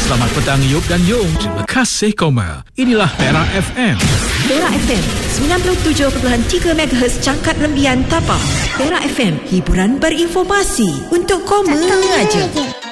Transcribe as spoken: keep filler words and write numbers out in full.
Selamat petang Yop dan Yong. Terima kasih Koma. Inilah Perak F M. Perak F M sembilan puluh tujuh perpuluhan tiga megahertz cangkat rembian Tapah. Perak F M, hiburan berinformasi untuk Koma aja.